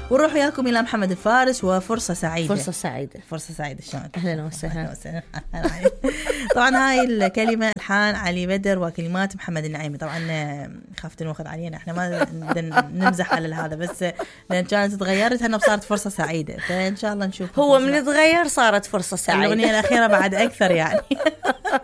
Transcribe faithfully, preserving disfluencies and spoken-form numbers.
ونروح وياكم إلى محمد الفارس وفرصة سعيدة. فرصة سعيدة. فرصة سعيدة شلون؟ أهلا وسهلا. طبعا هاي الكلمة الحان علي بدر وكلمات محمد النعيمي. طبعا خافت ناخذ علينا احنا ما نمزح على هذا، بس لأن كانت تغيرت هنا صارت فرصة سعيدة، فإن شاء الله نشوف. هو من تغير صارت فرصة سعيدة. الأغنية الأخيرة بعد أكثر يعني.